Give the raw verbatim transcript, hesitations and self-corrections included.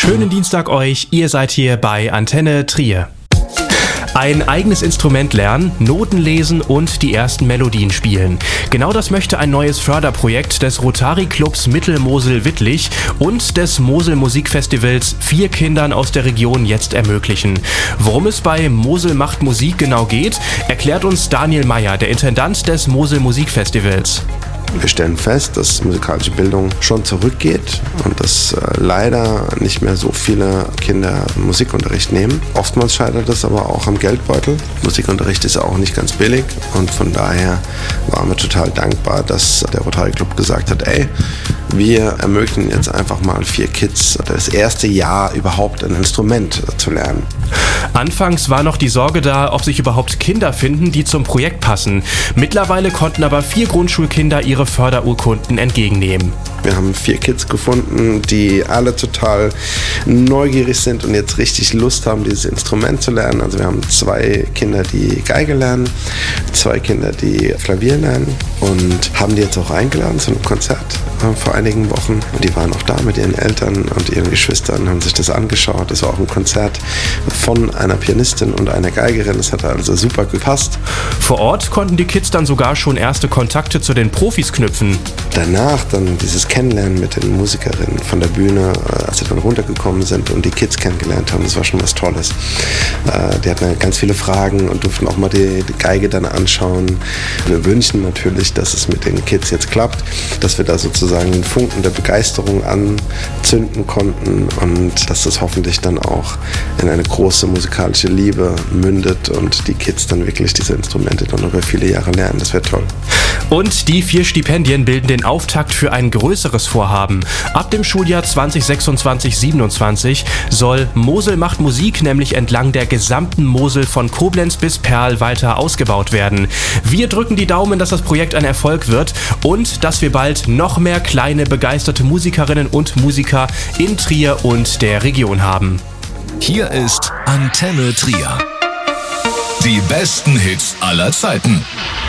Schönen Dienstag euch, ihr seid hier bei Antenne Trier. Ein eigenes Instrument lernen, Noten lesen und die ersten Melodien spielen. Genau das möchte ein neues Förderprojekt des Rotary Clubs Mittelmosel-Wittlich und des Mosel Musikfestivals vier Kindern aus der Region jetzt ermöglichen. Worum es bei Mosel macht Musik genau geht, erklärt uns Daniel Meyer, der Intendant des Mosel Musikfestivals. Wir stellen fest, dass musikalische Bildung schon zurückgeht und dass äh, leider nicht mehr so viele Kinder Musikunterricht nehmen. Oftmals scheitert es aber auch am Geldbeutel. Musikunterricht ist auch nicht ganz billig und von daher waren wir total dankbar, dass der Rotary Club gesagt hat, ey, wir ermöglichen jetzt einfach mal vier Kids das erste Jahr überhaupt ein Instrument zu lernen. Anfangs war noch die Sorge da, ob sich überhaupt Kinder finden, die zum Projekt passen. Mittlerweile konnten aber vier Grundschulkinder ihre Förderurkunden entgegennehmen. Wir haben vier Kids gefunden, die alle total neugierig sind und jetzt richtig Lust haben, dieses Instrument zu lernen. Also wir haben zwei Kinder, die Geige lernen, zwei Kinder, die Klavier lernen und haben die jetzt auch eingeladen zu einem Konzert äh, vor einigen Wochen. Und die waren auch da mit ihren Eltern und ihren Geschwistern, haben sich das angeschaut. Das war auch ein Konzert von einer Pianistin und einer Geigerin. Das hat also super gepasst. Vor Ort konnten die Kids dann sogar schon erste Kontakte zu den Profis knüpfen. Danach dann dieses Kennenlernen mit den Musikerinnen von der Bühne, als sie dann runtergekommen sind und die Kids kennengelernt haben, das war schon was Tolles. Die hatten ganz viele Fragen und durften auch mal die, die Geige dann anschauen. Wir wünschen natürlich, dass es mit den Kids jetzt klappt, dass wir da sozusagen einen Funken der Begeisterung anzünden konnten und dass das hoffentlich dann auch in eine große musikalische Liebe mündet und die Kids dann wirklich diese Instrumente dann über viele Jahre lernen. Das wäre toll. Und die vier Stipendien bilden den Auftakt für ein größeres Vorhaben. Ab dem Schuljahr zwanzig sechsundzwanzig siebenundzwanzig soll Mosel macht Musik nämlich entlang der gesamten Mosel von Koblenz bis Perl weiter ausgebaut werden. Wir drücken die Daumen, dass das Projekt ein Erfolg wird und dass wir bald noch mehr kleine begeisterte Musikerinnen und Musiker in Trier und der Region haben. Hier ist Antenne Trier. Die besten Hits aller Zeiten.